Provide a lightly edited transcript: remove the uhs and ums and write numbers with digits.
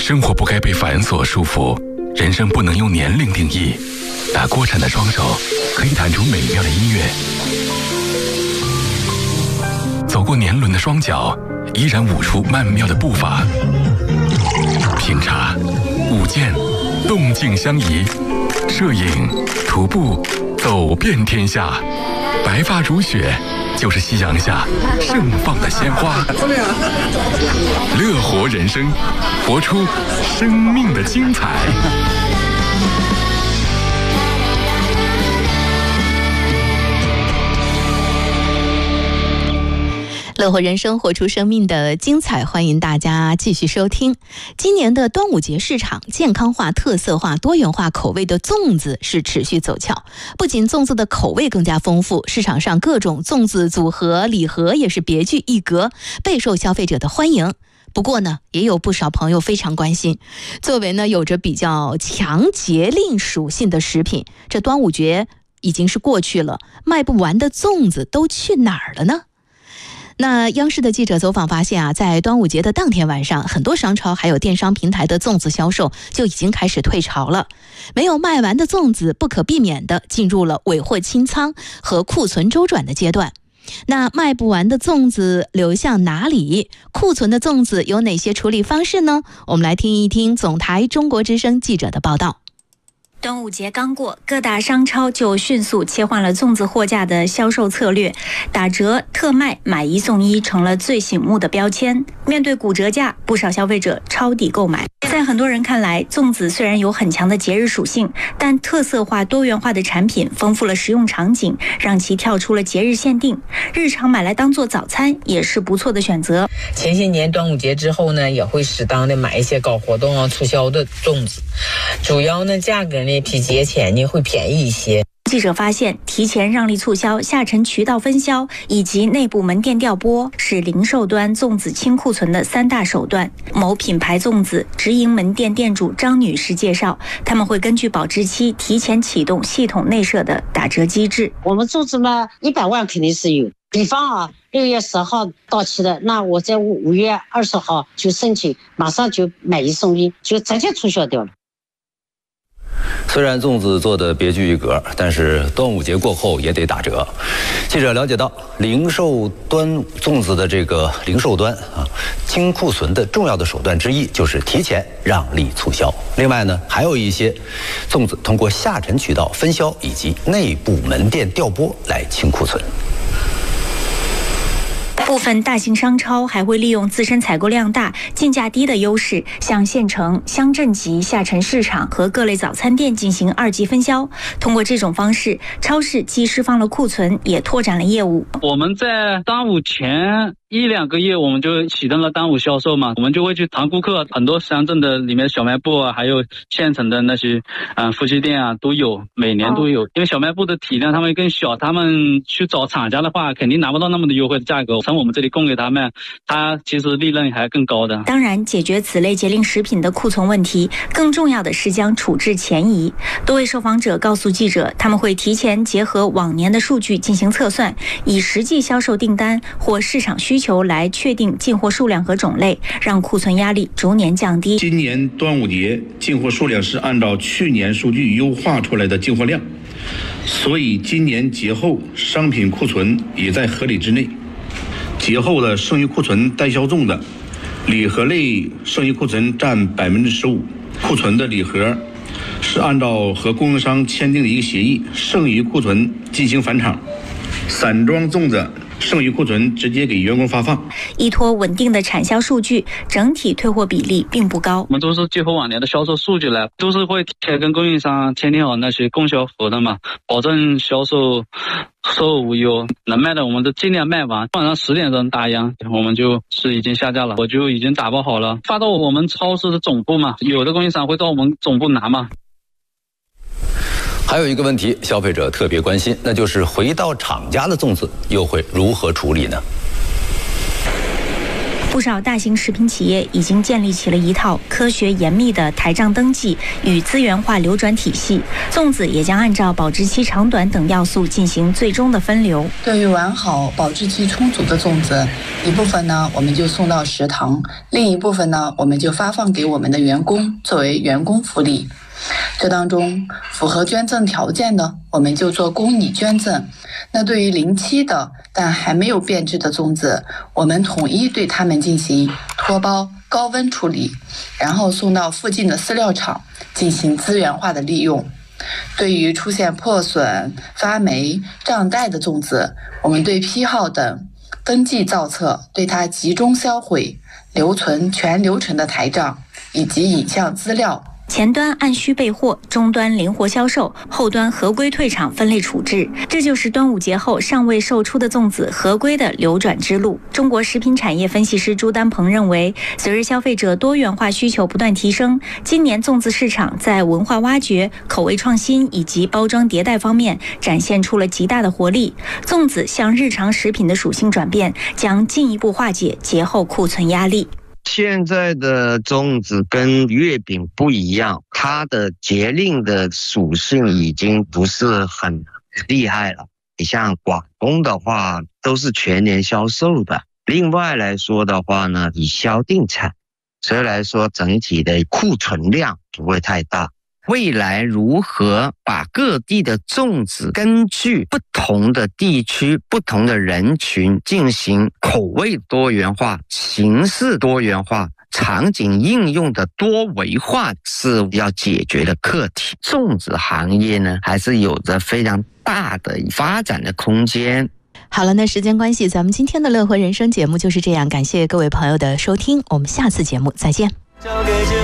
生活不该被繁琐束缚，人生不能用年龄定义。打锅铲的双手可以弹出美妙的音乐，走过年轮的双脚依然舞出曼妙的步伐。品茶、舞剑，动静相宜；摄影、徒步，走遍天下。白发如雪，就是夕阳下盛放的鲜花。乐活人生，活出生命的精彩。 乐活人生，活出生命的精彩，欢迎大家继续收听。今年的端午节市场，健康化、特色化、多元化口味的粽子是持续走俏。不仅粽子的口味更加丰富，市场上各种粽子组合、礼盒也是别具一格，备受消费者的欢迎。不过呢，也有不少朋友非常关心，作为呢有着比较强节令属性的食品，这端午节已经是过去了，卖不完的粽子都去哪儿了呢？那央视的记者走访发现在端午节的当天晚上，很多商超还有电商平台的粽子销售就已经开始退潮了。没有卖完的粽子不可避免地进入了尾货清仓和库存周转的阶段。那卖不完的粽子流向哪里？库存的粽子有哪些处理方式呢？我们来听一听总台中国之声记者的报道。 端午节刚过，各大商超就迅速切换了粽子货架的销售策略，打折、特卖、买一送一成了最醒目的标签。面对骨折价，不少消费者抄底购买。在很多人看来，粽子虽然有很强的节日属性，但特色化、多元化的产品丰富了食用场景，让其跳出了节日限定。日常买来当做早餐也是不错的选择。 前些年端午节之后呢，也会适当的买一些搞活动促销的粽子，主要呢价格呢比节前呢会便宜一些。 记者发现，提前让利促销、下沉渠道分销以及内部门店调拨是零售端粽子清库存的三大手段。某品牌粽子直营门店店主张女士介绍，他们会根据保质期提前启动系统内设的打折机制。 我们粽子嘛，100万肯定是有。比方6月10号到期的，那我在5月20号就申请，马上就买一送一，就直接促销掉了。 虽然粽子做的别具一格，但是端午节过后也得打折。记者了解到，零售端粽子的这个零售端清库存的重要的手段之一就是提前让利促销。另外呢，还有一些粽子通过下沉渠道分销以及内部门店调拨来清库存。 部分大型商超还会利用自身采购量大、进价低的优势，向县城、乡镇级下沉市场和各类早餐店进行2级分销。通过这种方式，超市既释放了库存，也拓展了业务。 我们在端午前1-2个月，我们就启动了端午销售嘛，我们就会去谈顾客，很多乡镇的里面小卖部还有县城的那些夫妻店都有，每年都有。因为小卖部的体量他们更小，他们去找厂家的话，肯定拿不到那么的优惠的价格，从我们这里供给他们，他其实利润还更高的。 当然，解决此类节令食品的库存问题，更重要的是将处置前移。多位受访者告诉记者，他们会提前结合往年的数据进行测算，以实际销售订单或市场需求来确定进货数量和种类，让库存压力逐年降低。 今年端午节进货数量是按照去年数据优化出来的进货量，所以今年节后商品库存也在合理之内。节后的剩余库存待销粽的礼盒类剩余库存占15%，库存的礼盒是按照和供应商签订的一个协议，剩余库存进行返厂，散装粽子剩余库存直接给员工发放。 依托稳定的产销数据，整体退货比例并不高。 我们都是结合往年的销售数据来，都是会跟供应商签订好那些供销合同嘛，保证销售售后无忧，能卖的我们都尽量卖完。晚上10点钟打烊，我们就是已经下架了，我就已经打包好了，发到我们超市的总部嘛，有的供应商会到我们总部拿嘛。 还有一个问题，消费者特别关心，那就是回到厂家的粽子又会如何处理呢？ 不少大型食品企业已经建立起了一套科学严密的台账登记与资源化流转体系，粽子也将按照保质期长短等要素进行最终的分流。 对于完好、保质期充足的粽子，一部分呢我们就送到食堂，另一部分呢我们就发放给我们的员工作为员工福利。这当中符合捐赠条件的，我们就做公益捐赠。那对于临期的但还没有变质的粽子，我们统一对它们进行脱包、高温处理，然后送到附近的饲料厂进行资源化的利用。对于出现破损、发霉、胀袋的粽子，我们对批号等登记造册，对它集中销毁，留存全流程的台账以及影像资料。 前端按需备货，终端灵活销售，后端合规退场分类处置，这就是端午节后尚未售出的粽子合规的流转之路。中国食品产业分析师朱丹鹏认为，随着消费者多元化需求不断提升，今年粽子市场在文化挖掘、口味创新以及包装迭代方面展现出了极大的活力。粽子向日常食品的属性转变，将进一步化解节后库存压力。 现在的粽子跟月饼不一样，它的节令的属性已经不是很厉害了。你像广东的话，都是全年销售的。另外来说的话呢，以销定产，所以来说整体的库存量不会太大。未来如何把各地的粽子根据不同的地区、不同的人群进行口味多元化、形式多元化、场景应用的多维化，是要解决的课题。粽子行业呢，还是有着非常大的发展的空间。 好了，那时间关系，咱们今天的乐活人生节目就是这样，感谢各位朋友的收听，我们下次节目再见。交给